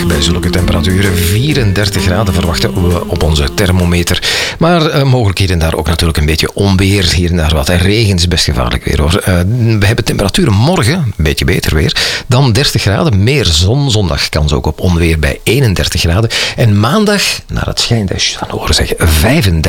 zondag bij zulke temperaturen. 34 graden verwachten we op onze thermometer. Maar mogelijk hier en daar ook natuurlijk een beetje onweer. Hier en daar wat. En regen is best gevaarlijk weer hoor. We hebben temperaturen morgen, een beetje beter weer, dan 30 graden. Meer zon. Zondag kans ook op onweer bij 31 graden. En maandag, naar het schijnt, als je dan horen zeggen, 35.